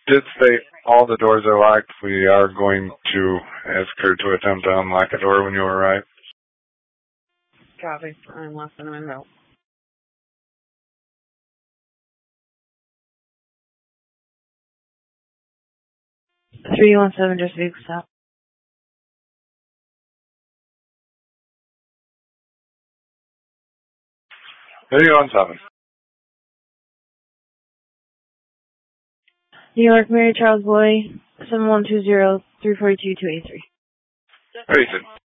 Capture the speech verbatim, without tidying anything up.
did state all the doors are locked. We are going to ask her to attempt to unlock a door when you arrive. Copy. I'm less than a minute out. three one seven, just vehicle stop. three one seven. New York, Mary Charles Boy, seven one two zero, three four two, two eight three. Very good.